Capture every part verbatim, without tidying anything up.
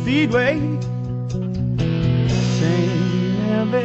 Speedway. Same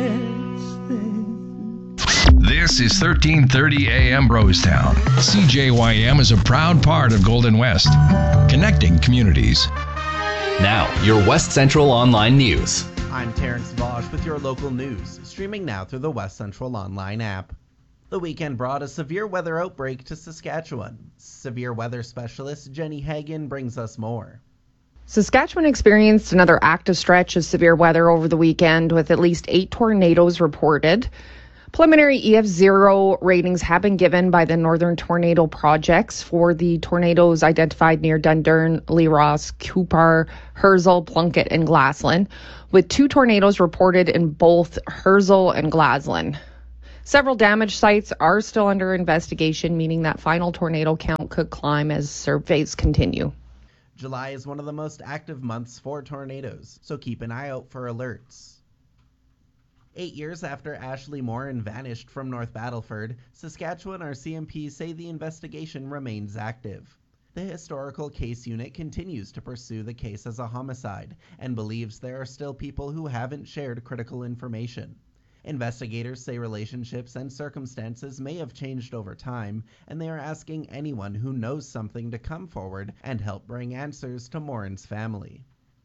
everything. This is thirteen thirty A M Brostown. C J Y M is a proud part of Golden West, connecting communities. Now, your West Central Online News. I'm Terrence Vosch with your local news, streaming now through the West Central Online app. The weekend brought a severe weather outbreak to Saskatchewan. Severe weather specialist Jenny Hagen brings us more. Saskatchewan experienced another active stretch of severe weather over the weekend, with at least eight tornadoes reported. Preliminary E F zero ratings have been given by the Northern Tornado Projects for the tornadoes identified near Dundurn, Lee Ross, Cupar, Herzl, Plunkett, and Glassland, with two tornadoes reported in both Herzl and Glassland. Several damage sites are still under investigation, meaning that final tornado count could climb as surveys continue. July is one of the most active months for tornadoes, so keep an eye out for alerts. Eight years after Ashley Morin vanished from North Battleford, Saskatchewan R C M P say the investigation remains active. The Historical Case Unit continues to pursue the case as a homicide and believes there are still people who haven't shared critical information. Investigators say relationships and circumstances may have changed over time, and they are asking anyone who knows something to come forward and help bring answers to Morin's family.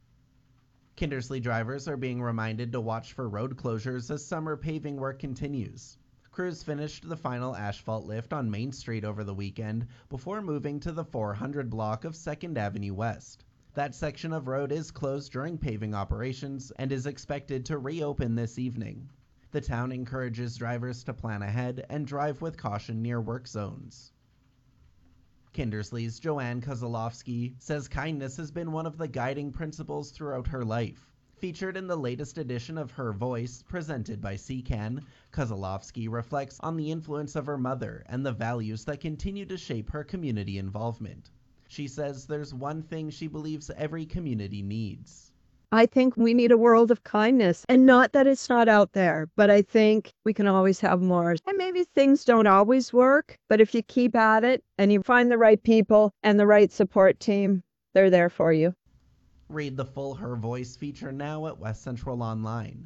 Kindersley drivers are being reminded to watch for road closures as summer paving work continues. Crews finished the final asphalt lift on Main Street over the weekend before moving to the four hundred block of second Avenue West. That section of road is closed during paving operations and is expected to reopen this evening. The town encourages drivers to plan ahead and drive with caution near work zones. Kindersley's Joanne Kozlowski says kindness has been one of the guiding principles throughout her life. Featured in the latest edition of Her Voice, presented by C C A N, Kozlowski reflects on the influence of her mother and the values that continue to shape her community involvement. She says there's one thing she believes every community needs. I think we need a world of kindness, and not that it's not out there, but I think we can always have more. And maybe things don't always work, but if you keep at it and you find the right people and the right support team, they're there for you. Read the full Her Voice feature now at West Central Online.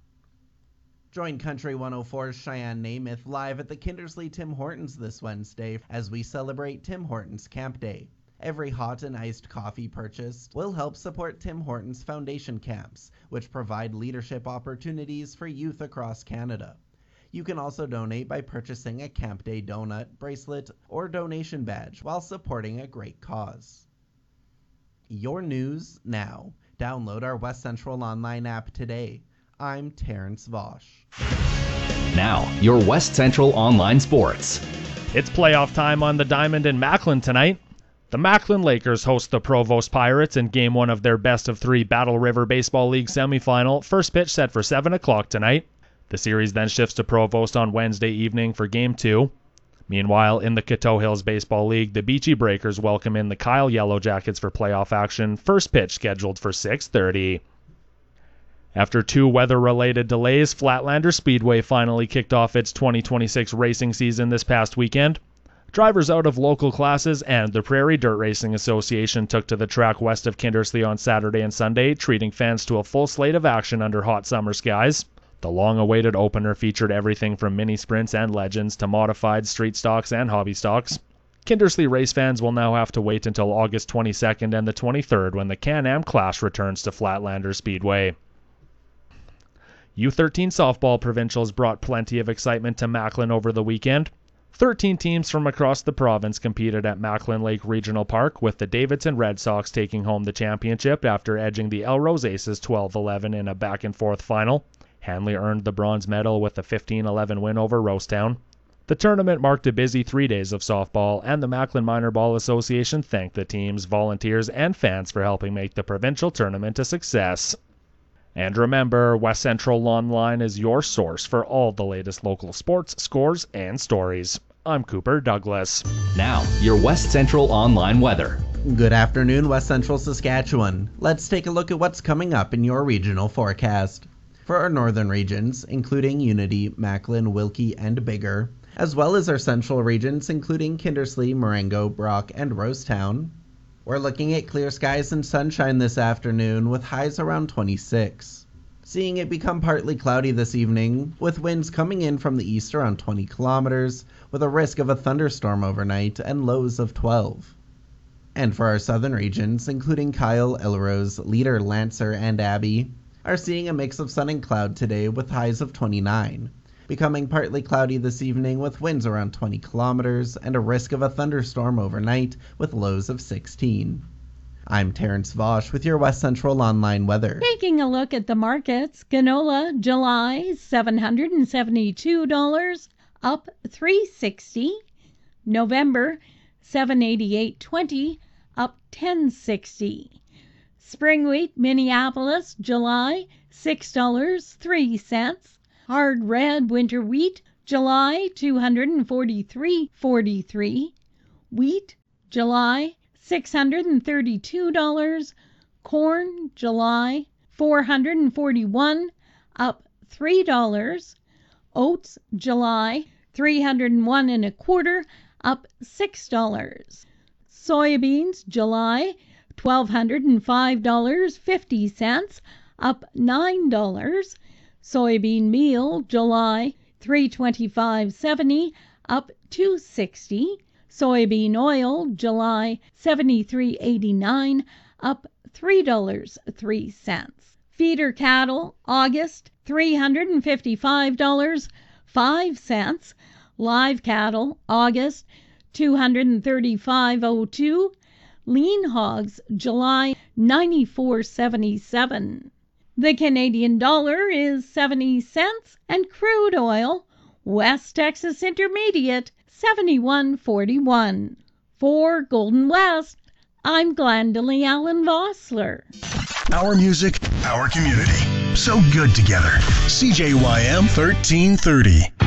Join Country one oh four's Cheyenne Namath live at the Kindersley Tim Hortons this Wednesday as we celebrate Tim Hortons Camp Day. Every hot and iced coffee purchased will help support Tim Hortons Foundation camps, which provide leadership opportunities for youth across Canada. You can also donate by purchasing a Camp Day donut, bracelet, or donation badge while supporting a great cause. Your news now. Download our West Central Online app today. I'm Terrence Vosch. Now, your West Central Online Sports. It's playoff time on the Diamond in Macklin tonight. The Macklin Lakers host the Provost Pirates in Game one of their best-of-three Battle River Baseball League semifinal. First pitch set for seven o'clock tonight. The series then shifts to Provost on Wednesday evening for Game two. Meanwhile, in the Coteau Hills Baseball League, the Beachy Breakers welcome in the Kyle Yellow Jackets for playoff action. First pitch scheduled for six thirty. After two weather-related delays, Flatlander Speedway finally kicked off its twenty twenty-six racing season this past weekend. Drivers out of local classes and the Prairie Dirt Racing Association took to the track west of Kindersley on Saturday and Sunday, treating fans to a full slate of action under hot summer skies. The long-awaited opener featured everything from mini sprints and legends to modified street stocks and hobby stocks. Kindersley race fans will now have to wait until August twenty-second and the twenty-third when the Can-Am Clash returns to Flatlander Speedway. U thirteen softball provincials brought plenty of excitement to Macklin over the weekend. thirteen teams from across the province competed at Macklin Lake Regional Park, with the Davidson Red Sox taking home the championship after edging the Elrose Aces twelve eleven in a back-and-forth final. Hanley earned the bronze medal with a fifteen eleven win over Rosetown. The tournament marked a busy three days of softball, and the Macklin Minor Ball Association thanked the teams, volunteers, and fans for helping make the provincial tournament a success. And remember, West Central Online is your source for all the latest local sports, scores, and stories. I'm Cooper Douglas. Now, your West Central Online weather. Good afternoon, West Central Saskatchewan. Let's take a look at what's coming up in your regional forecast. For our northern regions, including Unity, Macklin, Wilkie, and Biggar, as well as our central regions, including Kindersley, Marengo, Brock, and Rosetown. We're looking at clear skies and sunshine this afternoon with highs around twenty-six. Seeing it become partly cloudy this evening, with winds coming in from the east around twenty kilometers, with a risk of a thunderstorm overnight and lows of twelve. And for our southern regions, including Kyle, Elrose, Leader, Lancer, and Abbey, are seeing a mix of sun and cloud today with highs of twenty-nine. Becoming partly cloudy this evening with winds around twenty kilometers and a risk of a thunderstorm overnight with lows of sixteen. I'm Terrence Vosch with your West Central Online weather. Taking a look at the markets, canola July seven hundred seventy-two dollars, up three dollars and sixty cents. November seven eighty-eight twenty, up ten dollars and sixty cents. Spring wheat Minneapolis July six dollars and three cents. Hard red winter wheat July two hundred forty-three dollars and forty-three cents. Wheat July six hundred thirty-two dollars. Corn July four hundred forty-one dollars, up three dollars. Oats July three hundred one and a quarter, up six dollars. Soybeans July twelve hundred five dollars and fifty cents, up nine dollars. Soybean meal July three twenty-five seventy, up two sixty. Soybean oil July seventy-three eighty-nine, up three dollars and three cents. Feeder cattle August three hundred fifty-five dollars and five cents. Live cattle August two hundred thirty-five dollars and two cents. Lean hogs July ninety-four seventy-seven. The Canadian dollar is seventy cents and crude oil West Texas Intermediate seventy-one forty-one. For Golden West, I'm Glendalee Allen Vossler. Our music, our community. So good together. C J Y M thirteen thirty.